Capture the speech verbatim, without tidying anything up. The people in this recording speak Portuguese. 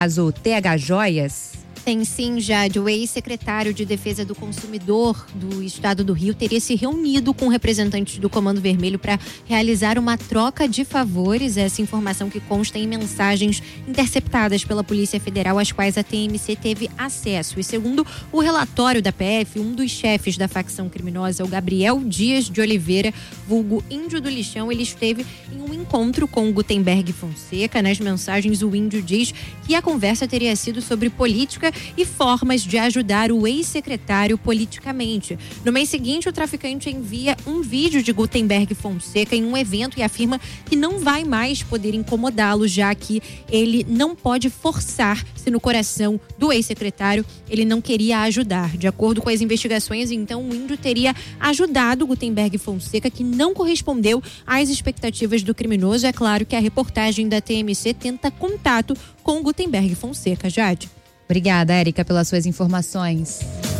caso T H Joias? Tem sim, Jade. O ex-secretário de Defesa do Consumidor do Estado do Rio teria se reunido com representantes do Comando Vermelho para realizar uma troca de favores. Essa informação que consta em mensagens interceptadas pela Polícia Federal, às quais a T M C teve acesso. E segundo o relatório da P F, um dos chefes da facção criminosa, o Gabriel Dias de Oliveira, vulgo Índio do Lixão, ele esteve em um encontro com o Gutenberg Fonseca. Nas mensagens, o Índio diz que a conversa teria sido sobre política e formas de ajudar o ex-secretário politicamente. No mês seguinte, o traficante envia um vídeo de Gutenberg Fonseca em um evento e afirma que não vai mais poder incomodá-lo, já que ele não pode forçar se no coração do ex-secretário ele não queria ajudar. De acordo com as investigações, então, o Índio teria ajudado Gutenberg Fonseca, que não correspondeu às expectativas do criminoso. É claro que a reportagem da T M C tenta contato com Gutenberg Fonseca. Jade. Obrigada, Érica, pelas suas informações.